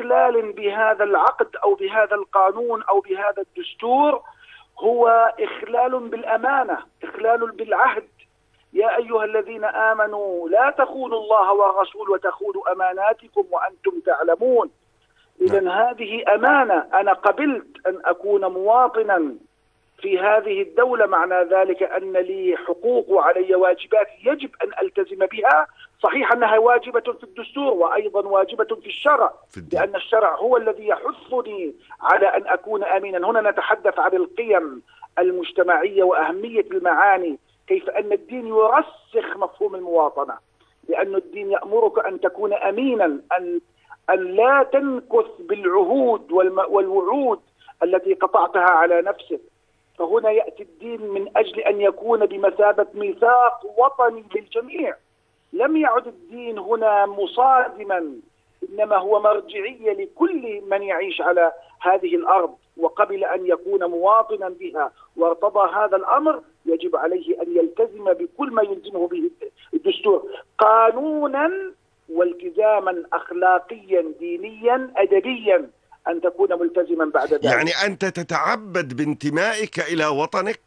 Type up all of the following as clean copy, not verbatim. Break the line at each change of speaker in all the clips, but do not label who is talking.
إخلال بهذا العقد أو بهذا القانون أو بهذا الدستور هو إخلال بالأمانة، إخلال بالعهد. يا أيها الذين آمنوا لا تخونوا الله والرسول وتخونوا أماناتكم وأنتم تعلمون. إذن هذه أمانة، أنا قبلت أن أكون مواطنا في هذه الدولة، معنى ذلك أن لي حقوق وعلي واجبات يجب أن ألتزم بها. صحيح أنها واجبة في الدستور وأيضا واجبة في الشرع، لأن الشرع هو الذي يحثني على أن أكون أمينا. هنا نتحدث عن القيم المجتمعية وأهمية المعاني، كيف أن الدين يرسخ مفهوم المواطنة، لأن الدين يأمرك أن تكون أمينا، أن لا تنكث بالعهود والوعود التي قطعتها على نفسك. فهنا يأتي الدين من أجل أن يكون بمثابة ميثاق وطني للجميع. لم يعد الدين هنا مصادما، إنما هو مرجعية لكل من يعيش على هذه الأرض وقبل أن يكون مواطنا بها وارتضى هذا الأمر، يجب عليه أن يلتزم بكل ما يلزمه به الدستور قانونا والتزاما أخلاقيا دينيا أدبيا، أن تكون ملتزما بعد ذلك.
يعني أنت تتعبد بانتمائك إلى وطنك؟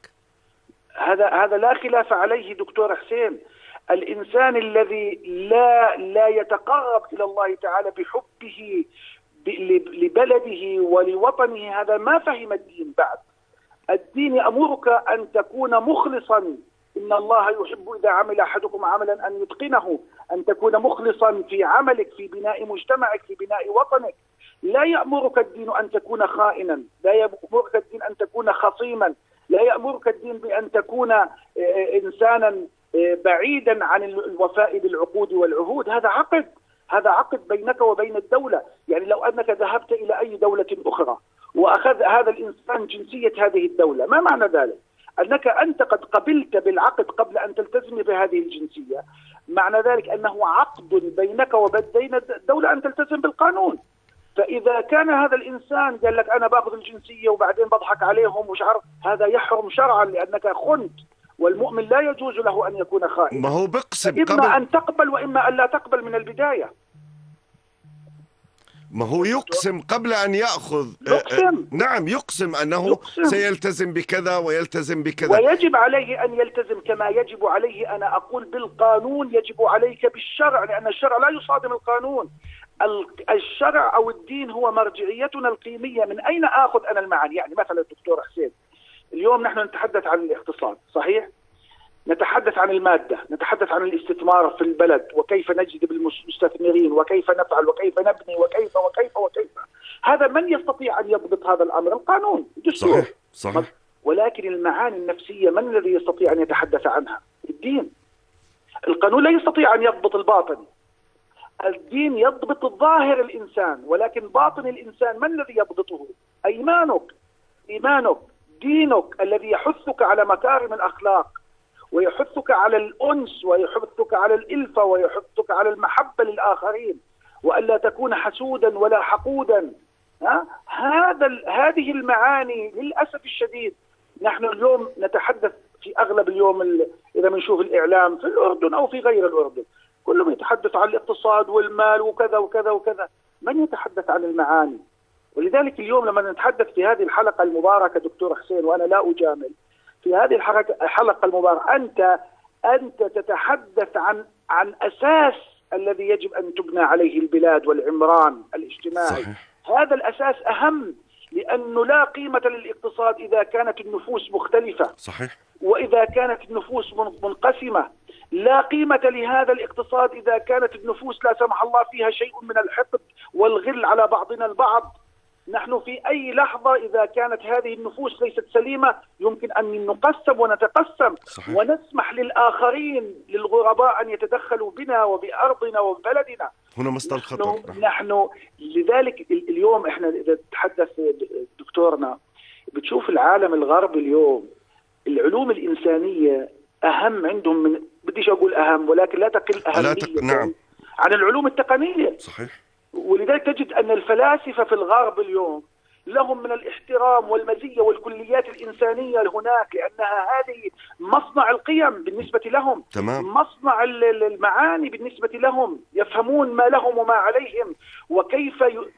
هذا لا خلاف عليه دكتور حسين. الإنسان الذي لا يتقرب إلى الله تعالى بحبه لبلده ولوطنه، هذا ما فهم الدين بعد. الدين يأمرك أن تكون مخلصا، إن الله يحب إذا عمل أحدكم عملا أن يتقنه، أن تكون مخلصا في عملك، في بناء مجتمعك، في بناء وطنك. لا يأمرك الدين أن تكون خائنا، لا يأمرك الدين أن تكون خصيما، لا يأمرك الدين بأن تكون إنسانا بعيدا عن الوفاء بالعقود والعهود. هذا عقد بينك وبين الدولة. يعني لو أنك ذهبت إلى أي دولة أخرى وأخذ هذا الإنسان جنسية هذه الدولة، ما معنى ذلك؟ أنت قد قبلت بالعقد قبل أن تلتزم بهذه الجنسية. معنى ذلك أنه عقد بينك وبين الدولة أن تلتزم بالقانون. فإذا كان هذا الإنسان قال لك أنا باخذ الجنسية وبعدين بضحك عليهم ومش عارف، هذا يحرم شرعا، لأنك خنت، والمؤمن لا يجوز له أن يكون خائنا.
ما هو بقسم
إما أن تقبل وإما أن لا تقبل من البداية.
ما هو يقسم قبل أن يأخذ. نعم، يقسم أنه سيلتزم بكذا ويلتزم بكذا،
ويجب عليه أن يلتزم كما يجب عليه، أنا أقول بالقانون، يجب عليك بالشرع، لأن الشرع لا يصادم القانون. الشرع أو الدين هو مرجعيتنا القيمية. من أين آخذ أنا المعاني؟ يعني مثلا الدكتور حسين، اليوم نحن نتحدث عن الاقتصاد، صحيح؟ نتحدث عن المادة، نتحدث عن الاستثمار في البلد وكيف نجذب المستثمرين وكيف نفعل وكيف نبني وكيف وكيف وكيف. هذا من يستطيع أن يضبط هذا الأمر؟ القانون، الدستور.
صحيح.
ولكن المعاني النفسية من الذي يستطيع أن يتحدث عنها؟ الدين. القانون لا يستطيع أن يضبط الباطن، الدين يضبط الظاهر الإنسان، ولكن باطن الإنسان من الذي يضبطه؟ إيمانك، دينك الذي يحثك على مكارم الأخلاق ويحثك على الأنس ويحثك على الإلفة ويحثك على المحبة للآخرين، وألا تكون حسودا ولا حقودا. هذه المعاني للأسف الشديد نحن اليوم نتحدث في أغلب اليوم إذا بنشوف الإعلام في الأردن أو في غير الأردن، كلهم يتحدث عن الاقتصاد والمال وكذا وكذا وكذا، من يتحدث عن المعاني؟ ولذلك اليوم لما نتحدث في هذه الحلقة المباركة دكتور حسين، وأنا لا أجامل، في هذه الحلقة المباركة أنت تتحدث عن أساس الذي يجب أن تبنى عليه البلاد والعمران الاجتماعي.
صحيح.
هذا الأساس أهم، لأنه لا قيمة للاقتصاد إذا كانت النفوس مختلفة.
صحيح.
وإذا كانت النفوس منقسمة. لا قيمة لهذا الاقتصاد إذا كانت النفوس لا سمح الله فيها شيء من الحقد والغل على بعضنا البعض. نحن في أي لحظة إذا كانت هذه النفوس ليست سليمة يمكن أن نقسم ونتقسم.
صحيح.
ونسمح للآخرين للغرباء أن يتدخلوا بنا وبأرضنا وببلدنا.
هنا مصدر الخطر.
نحن لذلك اليوم إحنا إذا تحدث دكتورنا بتشوف العالم الغربي اليوم العلوم الإنسانية أهم عندهم من، بديش أقول أهم ولكن لا تقل أهمية
نعم.
عن العلوم التقنية.
صحيح.
ولذلك تجد أن الفلاسفة في الغرب اليوم لهم من الاحترام والمزية والكليات الإنسانية هناك، لأنها هذه مصنع القيم بالنسبة لهم.
تمام.
مصنع المعاني بالنسبة لهم، يفهمون ما لهم وما عليهم وكيف